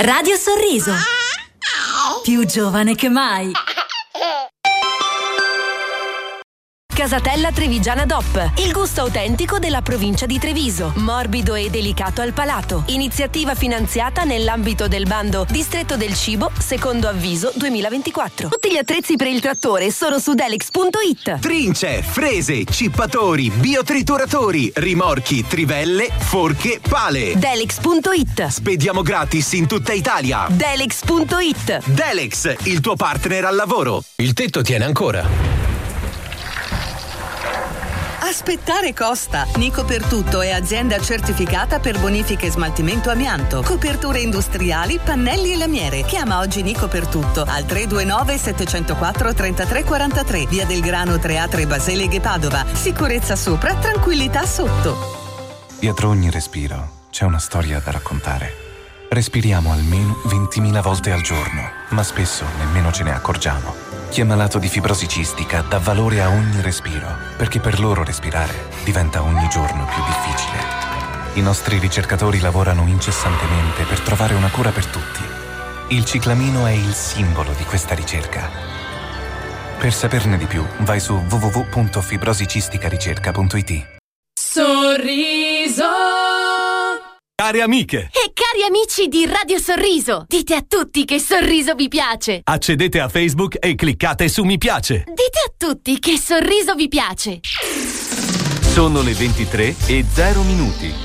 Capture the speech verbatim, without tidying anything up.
Radio Sorriso. Più giovane che mai. Casatella Trevigiana D O P, il gusto autentico della provincia di Treviso, morbido e delicato al palato. Iniziativa finanziata nell'ambito del bando Distretto del Cibo, secondo avviso duemilaventiquattro. Tutti gli attrezzi per il trattore sono su delix punto it. Trince, frese, cippatori, biotrituratori, rimorchi, trivelle, forche, pale. delix punto it. Spediamo gratis in tutta Italia. delix punto it. Delex, il tuo partner al lavoro. Il tetto tiene ancora. Aspettare costa. Nico per Tutto è azienda certificata per bonifica e smaltimento amianto, coperture industriali, pannelli e lamiere. Chiama oggi Nico per Tutto al tre due nove sette zero quattro tre tre quattro tre, via del Grano tre A tre Baseleghe Padova. Sicurezza sopra, tranquillità sotto. Dietro ogni respiro c'è una storia da raccontare. Respiriamo almeno ventimila volte al giorno, ma spesso nemmeno ce ne accorgiamo. Chi è malato di fibrosi cistica dà valore a ogni respiro, perché per loro respirare diventa ogni giorno più difficile. I nostri ricercatori lavorano incessantemente per trovare una cura per tutti. Il ciclamino è il simbolo di questa ricerca. Per saperne di più, vai su w w w punto fibrosicisticaricerca punto it. Sorriso. Cari amiche e cari amici di Radio Sorriso, dite a tutti che Sorriso vi piace. Accedete a Facebook e cliccate su mi piace. Dite a tutti che Sorriso vi piace. Sono le ventitré e zero minuti.